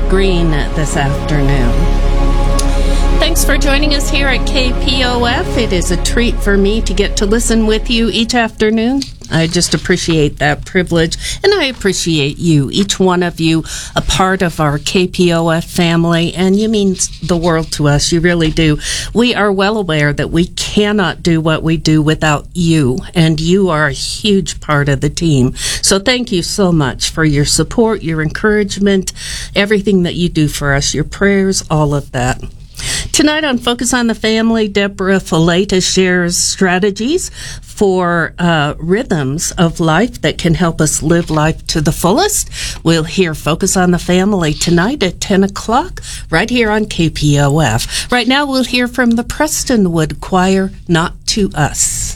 Green this afternoon. Thanks for joining us here at KPOF. It is a treat for me to get to listen with you each afternoon. I just appreciate that privilege, and I appreciate you, each one of you, a part of our KPOF family, and you mean the world to us. You really do. We are well aware that we cannot do what we do without you, and you are a huge part of the team. So thank you so much for your support, your encouragement, everything that you do for us, your prayers, all of that. Tonight on Focus on the Family, Deborah Fileta shares strategies for rhythms of life that can help us live life to the fullest. We'll hear Focus on the Family tonight at 10 o'clock right here on KPOF. Right now we'll hear from the Prestonwood Choir, Not to Us.